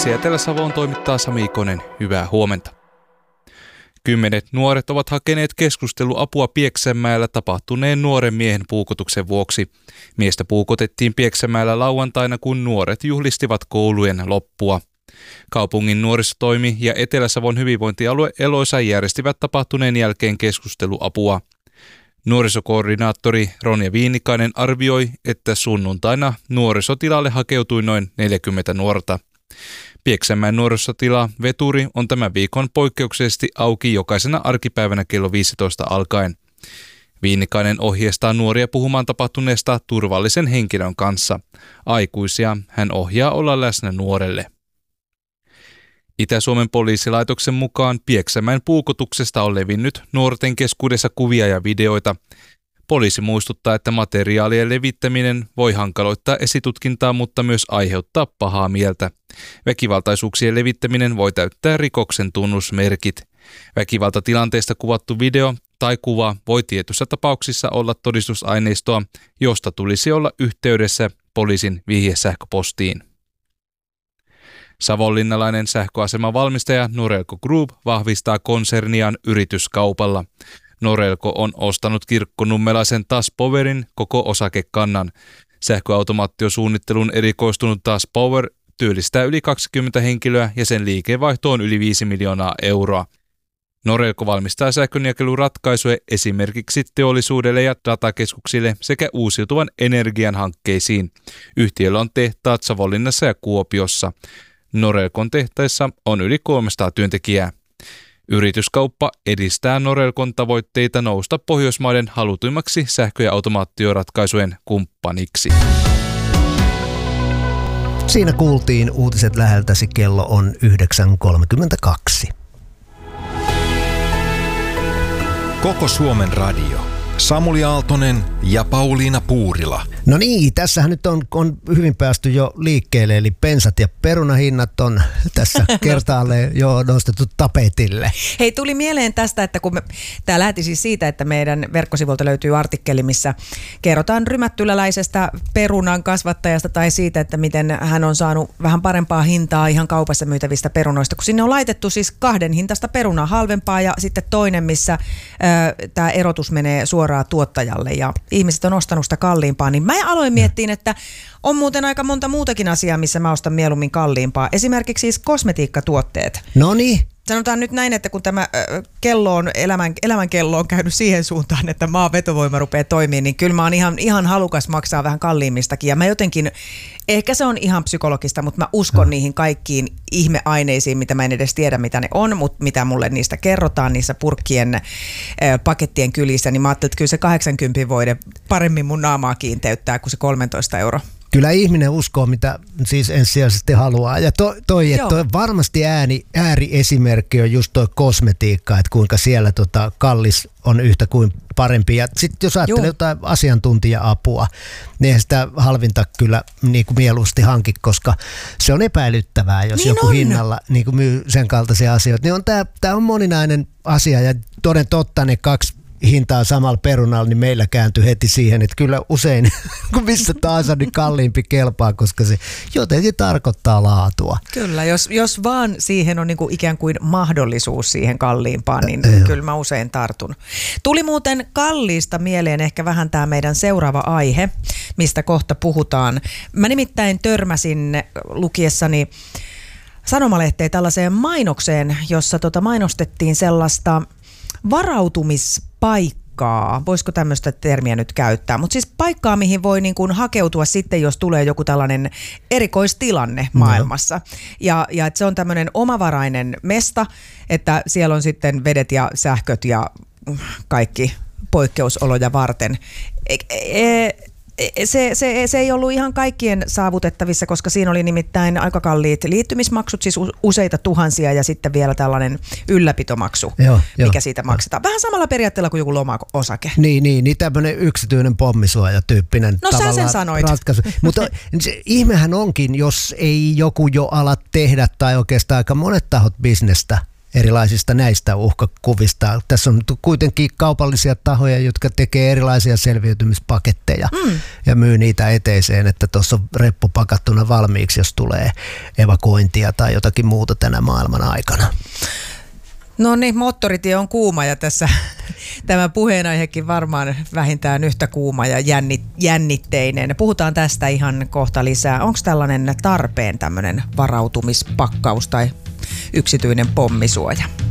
Uutisia Etelä-Savoon toimittaa Sami Ikonen. Hyvää huomenta. 10 nuoret ovat hakeneet keskusteluapua Pieksämäellä tapahtuneen nuoren miehen puukotuksen vuoksi. Miestä puukotettiin Pieksämäellä lauantaina, kun nuoret juhlistivat koulujen loppua. Kaupungin nuorisotoimi ja Etelä-Savon hyvinvointialue Eloisa järjestivät tapahtuneen jälkeen keskusteluapua. Nuorisokoordinaattori Ronja Viinikainen arvioi, että sunnuntaina nuorisotilalle hakeutui noin 40 nuorta. Pieksämäen nuorisotila Veturi on tämän viikon poikkeuksellisesti auki jokaisena arkipäivänä kello 15 alkaen. Viinikainen ohjeistaa nuoria puhumaan tapahtuneesta turvallisen henkilön kanssa. Aikuisia hän ohjaa olla läsnä nuorelle. Itä-Suomen poliisilaitoksen mukaan Pieksämäen puukotuksesta on levinnyt nuorten keskuudessa kuvia ja videoita. Poliisi muistuttaa, että materiaalien levittäminen voi hankaloittaa esitutkintaa, mutta myös aiheuttaa pahaa mieltä. Väkivaltaisuuksien levittäminen voi täyttää rikoksen tunnusmerkit. Väkivaltatilanteesta kuvattu video tai kuva voi tietyissä tapauksissa olla todistusaineistoa, josta tulisi olla yhteydessä poliisin vihjesähköpostiin. Savonlinnalainen sähköasemavalmistaja Norelco Group vahvistaa konserniaan yrityskaupalla. Norelco on ostanut kirkkonummelaisen TAS Powerin koko osakekannan. Sähköautomaatiosuunnittelun erikoistunut TAS Power työllistää yli 20 henkilöä ja sen liikevaihto on yli 5 miljoonaa euroa. Norelco valmistaa sähkönjakeluratkaisuja esimerkiksi teollisuudelle ja datakeskuksille sekä uusiutuvan energian hankkeisiin. Yhtiöllä on tehtaat Savonlinnassa ja Kuopiossa. Norelcon tehtaissa on yli 300 työntekijää. Yrityskauppa edistää Norelcon tavoitteita nousta Pohjoismaiden halutuimmaksi sähkö- ja automaatioratkaisujen kumppaniksi. Siinä kuultiin uutiset läheltäsi, kello on 9.32. Koko Suomen radio. Samuli Aaltonen ja Pauliina Puurila. No niin, tässähän nyt on hyvin päästy jo liikkeelle, eli bensat ja perunahinnat on tässä kertaalleen jo nostettu tapetille. Hei, tuli mieleen tästä, että kun tämä lähti siis siitä, että meidän verkkosivuilta löytyy artikkeli, missä kerrotaan rymättyläläisestä perunan kasvattajasta tai siitä, että miten hän on saanut vähän parempaa hintaa ihan kaupassa myytävistä perunoista, kun sinne on laitettu siis 2 hintaista perunaa, halvempaa ja sitten toinen, missä tämä erotus menee suoraan tuottajalle ja ihmiset on ostanut sitä kalliimpaa, niin mä aloin miettiä, että on muuten aika monta muutakin asiaa, missä mä ostan mieluummin kalliimpaa. Esimerkiksi siis kosmetiikkatuotteet. Noniin. Sanotaan nyt näin, että kun tämä elämän kello on käynyt siihen suuntaan, että maan vetovoima rupeaa toimimaan, niin kyllä mä oon ihan halukas maksaa vähän kalliimmistakin. Ja mä jotenkin, ehkä se on ihan psykologista, mutta mä uskon niihin kaikkiin ihmeaineisiin, mitä mä en edes tiedä, mitä ne on, mutta mitä mulle niistä kerrotaan, niissä purkkien, pakettien kylissä, niin mä ajattelin, että kyllä se 80 voide paremmin mun naamaa kiinteyttää kuin se 13 €. Kyllä ihminen uskoo, mitä siis ensisijaisesti haluaa. Ja toi varmasti ääriesimerkki on just toi kosmetiikka, että kuinka siellä kallis on yhtä kuin parempi. Ja sitten jos ajattelee jotain asiantuntija-apua, niin eihän sitä halvinta kyllä niin kuin mieluusti hanki, koska se on epäilyttävää, jos niin joku on hinnalla niin kuin myy sen kaltaisia asioita. Niin tämä on moninainen asia ja toden totta ne 2 hintaa samalla perunalla, niin meillä kääntyi heti siihen, että kyllä usein, kun missä tahansa, niin kalliimpi kelpaa, koska se jotenkin tarkoittaa laatua. Kyllä, jos vaan siihen on niin kuin ikään kuin mahdollisuus siihen kalliimpaan, niin kyllä mä usein tartun. Tuli muuten kalliista mieleen ehkä vähän tämä meidän seuraava aihe, mistä kohta puhutaan. Mä nimittäin törmäsin lukiessani sanomalehteen tällaiseen mainokseen, jossa mainostettiin sellaista varautumispaikkaa, voisiko tämmöistä termiä nyt käyttää, mutta siis paikkaa, mihin voi niin kuin hakeutua sitten, jos tulee joku tällainen erikoistilanne maailmassa. Ja että se on tämmöinen omavarainen mesta, että siellä on sitten vedet ja sähköt ja kaikki poikkeusoloja varten. Se ei ollut ihan kaikkien saavutettavissa, koska siinä oli nimittäin aika kalliit liittymismaksut, siis useita tuhansia ja sitten vielä tällainen ylläpitomaksu, mikä siitä maksetaan. Vähän samalla periaatteella kuin joku loma-osake. Niin tämmöinen yksityinen pommisuojatyyppinen tavallaan sä sen sanoit. Ratkaisu. Mutta ihmehän onkin, jos ei joku jo ala tehdä tai oikeastaan aika monet tahot bisnestä erilaisista näistä uhkakuvista. Tässä on kuitenkin kaupallisia tahoja, jotka tekee erilaisia selviytymispaketteja ja myy niitä eteiseen, että tuossa on reppu pakattuna valmiiksi, jos tulee evakuointia tai jotakin muuta tänä maailman aikana. No niin, moottoritie on kuuma ja tässä tämä puheenaihekin varmaan vähintään yhtä kuuma ja jännitteinen. Puhutaan tästä ihan kohta lisää. Onko tällainen tarpeen tämmöinen varautumispakkaus tai yksityinen pommisuoja?